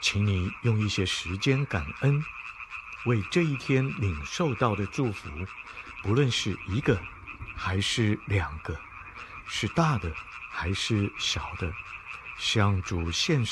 请你用一些时间感恩，为这一天领受到的祝福，不论是一个还是两个，是大的还是小的，向主献